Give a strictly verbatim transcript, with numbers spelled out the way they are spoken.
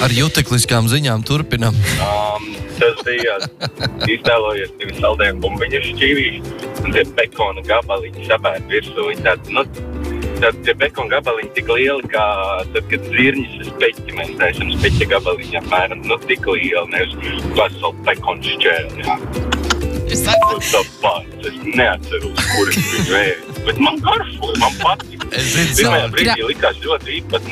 Ar jutekliskām ziņām turpinam. Um, tas bija iztēlojies divi saldējumi bumbiņu šķīvīši, un tie bekona gabaliņi sabēr virsū. Viņi tādi, nu, tādi tie bekona gabaliņi tik lieli, kā tad, kad zirņas ir speķi, mēs neesam speķa gabaliņi apmēram, nu, tik lieli, nevis veselu bekona šķēli, jā. Es saku, Tāpēc es neatceros, kur es viņu ēdu, bet man garšoja, man patīk. Es zinu, Pirmajā cauri. brīdī likās ļoti īpat